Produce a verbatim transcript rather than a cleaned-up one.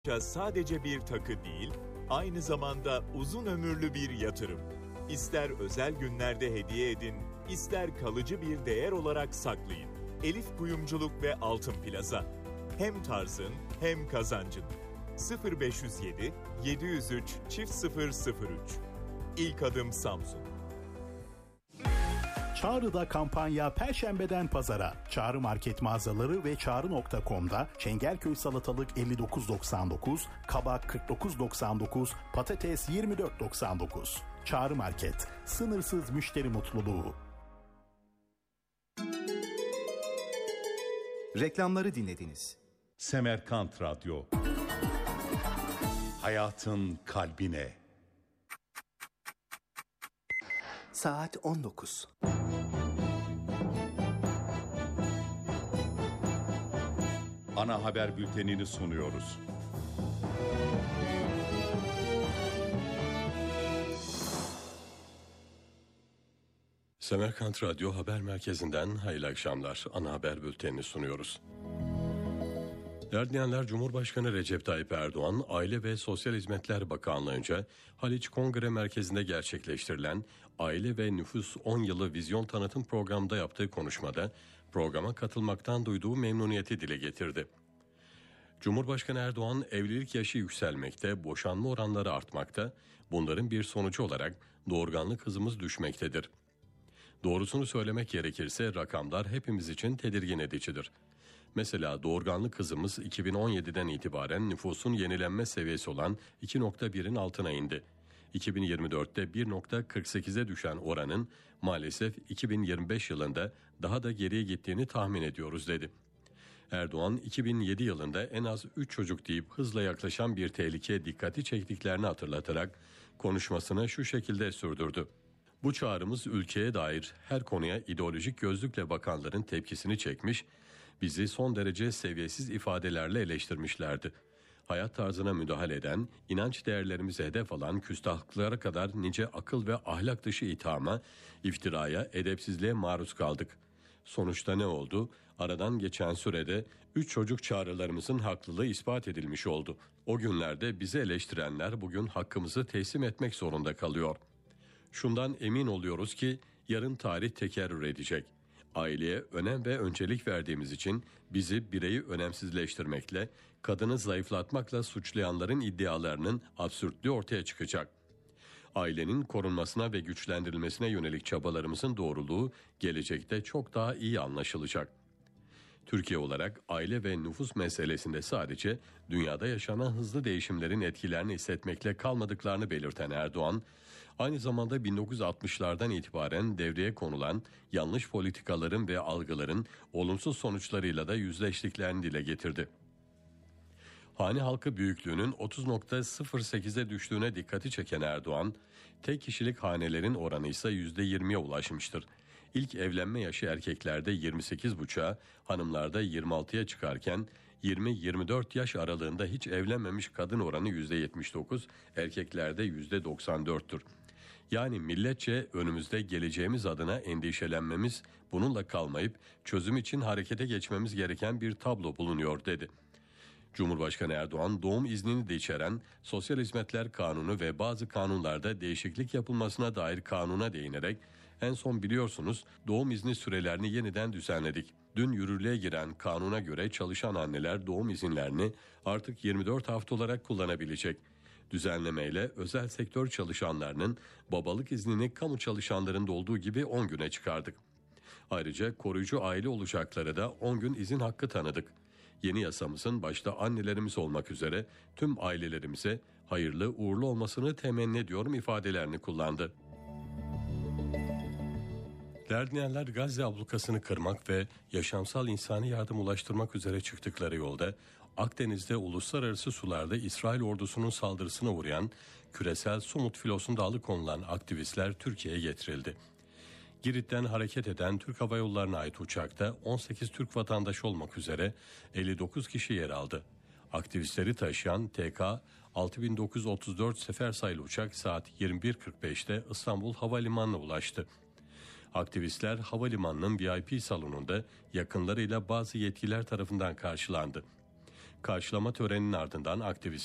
sadece bir takı değil, aynı zamanda uzun ömürlü bir yatırım. İster özel günlerde hediye edin, ister kalıcı bir değer olarak saklayın. Elif Kuyumculuk ve Altın Plaza. Hem tarzın hem kazancın. sıfır beş yüz yedi yedi yüz üç çift sıfır sıfır üç. İlk adım Samsun. Çağrı'da kampanya Perşembeden Pazara. Çağrı Market mağazaları ve çağrı nokta com'da Çengelköy salatalık elli dokuz doksan dokuz, kabak kırk dokuz doksan dokuz, patates yirmi dört doksan dokuz. Çağrı Market, sınırsız müşteri mutluluğu. Reklamları dinlediniz. Semerkant Radyo. Hayatın kalbine. Saat on dokuz. Ana haber bültenini sunuyoruz. Semerkant Radyo Haber Merkezi'nden hayırlı akşamlar. Ana haber bültenini sunuyoruz. Değerli dinleyenler, Cumhurbaşkanı Recep Tayyip Erdoğan, Aile ve Sosyal Hizmetler Bakanlığı'nca Haliç Kongre Merkezi'nde gerçekleştirilen Aile ve Nüfus on Yılı Vizyon Tanıtım Programı'nda yaptığı konuşmada programa katılmaktan duyduğu memnuniyeti dile getirdi. Cumhurbaşkanı Erdoğan, evlilik yaşı yükselmekte, boşanma oranları artmakta, bunların bir sonucu olarak doğurganlık hızımız düşmektedir. Doğrusunu söylemek gerekirse rakamlar hepimiz için tedirgin edicidir. Mesela doğurganlık hızımız iki bin on yediden itibaren nüfusun yenilenme seviyesi olan iki nokta birin altına indi. iki bin yirmi dörtte bir nokta kırk sekize düşen oranın maalesef iki bin yirmi beş yılında daha da geriye gittiğini tahmin ediyoruz dedi. Erdoğan, iki bin yedi yılında en az üç çocuk deyip hızla yaklaşan bir tehlikeye dikkati çektiklerini hatırlatarak konuşmasını şu şekilde sürdürdü. Bu çağrımız ülkeye dair her konuya ideolojik gözlükle bakanların tepkisini çekmiş, bizi son derece seviyesiz ifadelerle eleştirmişlerdi. Hayat tarzına müdahale eden, inanç değerlerimize hedef alan küstahlıklara kadar nice akıl ve ahlak dışı ithama, iftiraya, edepsizliğe maruz kaldık. Sonuçta ne oldu? Aradan geçen sürede üç çocuk çağrılarımızın haklılığı ispat edilmiş oldu. O günlerde bizi eleştirenler bugün hakkımızı teslim etmek zorunda kalıyor. Şundan emin oluyoruz ki yarın tarih tekerrür edecek. Aileye önem ve öncelik verdiğimiz için bizi bireyi önemsizleştirmekle, kadını zayıflatmakla suçlayanların iddialarının absürtlüğü ortaya çıkacak. Ailenin korunmasına ve güçlendirilmesine yönelik çabalarımızın doğruluğu gelecekte çok daha iyi anlaşılacak. Türkiye olarak aile ve nüfus meselesinde sadece dünyada yaşanan hızlı değişimlerin etkilerini hissetmekle kalmadıklarını belirten Erdoğan, aynı zamanda bin dokuz yüz altmışlardan itibaren devreye konulan yanlış politikaların ve algıların olumsuz sonuçlarıyla da yüzleştiklerini dile getirdi. Hane halkı büyüklüğünün otuz nokta sıfır sekize düştüğüne dikkati çeken Erdoğan, tek kişilik hanelerin oranı ise yüzde yirmiye ulaşmıştır. İlk evlenme yaşı erkeklerde yirmi sekiz buçuğa, hanımlarda yirmi altıya çıkarken yirmi yirmi dört yaş aralığında hiç evlenmemiş kadın oranı yüzde yetmiş dokuz, erkeklerde yüzde doksan dörttür. Yani milletçe önümüzde geleceğimiz adına endişelenmemiz, bununla kalmayıp çözüm için harekete geçmemiz gereken bir tablo bulunuyor dedi. Cumhurbaşkanı Erdoğan, doğum iznini de içeren Sosyal Hizmetler Kanunu ve bazı kanunlarda değişiklik yapılmasına dair kanuna değinerek, en son biliyorsunuz doğum izni sürelerini yeniden düzenledik. Dün yürürlüğe giren kanuna göre çalışan anneler doğum izinlerini artık yirmi dört hafta olarak kullanabilecek. Düzenlemeyle özel sektör çalışanlarının babalık iznini kamu çalışanlarında olduğu gibi on güne çıkardık. Ayrıca koruyucu aile olacakları da on gün izin hakkı tanıdık. Yeni yasamızın başta annelerimiz olmak üzere tüm ailelerimize hayırlı uğurlu olmasını temenni ediyorum ifadelerini kullandı. Değerli dinleyenler, Gazze ablukasını kırmak ve yaşamsal insani yardım ulaştırmak üzere çıktıkları yolda Akdeniz'de uluslararası sularda İsrail ordusunun saldırısına uğrayan küresel Sumut filosunda alıkonulan aktivistler Türkiye'ye getirildi. Girit'ten hareket eden Türk Hava Yolları'na ait uçakta on sekiz Türk vatandaşı olmak üzere elli dokuz kişi yer aldı. Aktivistleri taşıyan T K altı bin dokuz yüz otuz dört sefer sayılı uçak saat yirmi bir kırk beşte İstanbul Havalimanı'na ulaştı. Aktivistler havalimanının V I P salonunda yakınlarıyla bazı yetkililer tarafından karşılandı. Karşılama töreninin ardından aktivist